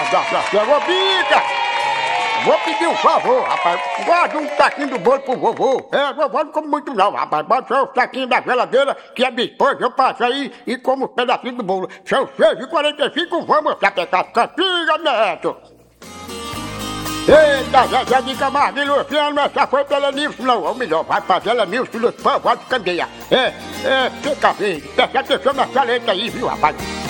Ô, Bica! Vou pedir um favor, rapaz. Guarda um saquinho do bolo pro vovô. Vovô não come muito não, rapaz. Bota só o saquinho da geladeira, que é minha esposa. Eu passo aí e como um pedacinho do bolo. São 6h45, vamos sapecar as cantigas, neto. Eita, Zé de Camargo e Luciano, essa foi pela Nilson, não. Ou melhor, vai pra pela Nilson dos Povos de Candeia. Fica bem. Presta atenção nessa letra aí, viu, rapaz?